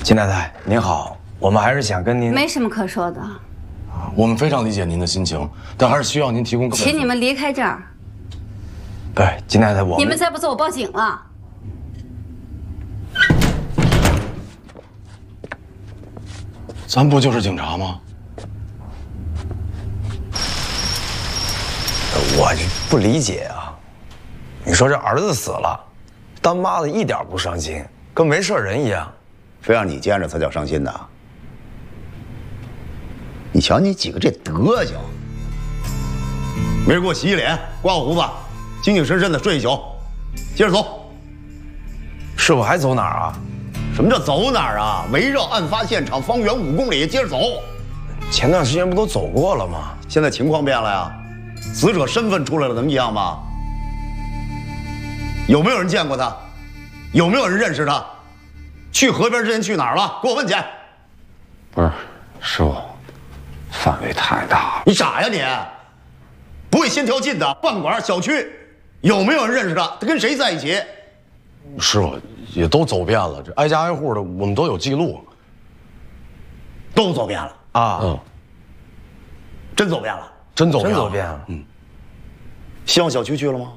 金太太您好，我们还是想跟您没什么可说的， 我们非常理解您的心情，但还是需要您提供更。 请你们离开这儿。 对，金太太， 你们再不走，我报警了。 咱不就是警察吗？ 我不理解啊！你说这儿子死了，当妈的一点不伤心，跟没事人一样。 非让你见着才叫伤心的。你瞧你几个这德行，没人给我洗洗脸、刮我胡子，精精神神的睡一宿，接着走。 师傅还走哪儿啊？ 什么叫走哪儿啊？围绕案发现场方圆5公里，接着走。 前段时间不都走过了吗？ 现在情况变了呀，死者身份出来了，能一样吗？有没有人见过他？有没有人认识他？去河边之前去哪儿了？给我问去。 不是，师傅，范围太大了。 你傻呀你？不会先条近的饭馆、小区，有没有人认识他？他跟谁在一起？ 师傅也都走遍了，这挨家挨户的我们都有记录。 都走遍了啊？ 真走遍了？ 真走遍了。 真走遍了。 希望小区去了吗？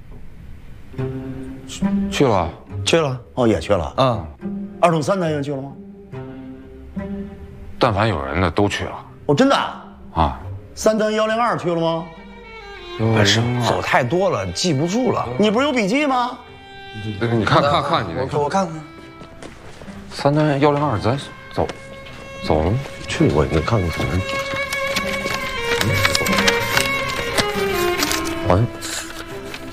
去了， 去了。 哦，也去了。儿童3单元去了吗？ 但凡有人的都去了。 哦，真的啊 ？3单102去了吗？ 不是，走太多了，记不住了。 你不是有笔记吗？ 你看你那个， 我看看。 3单102，咱走了吗？ 去过，你看看，反正好像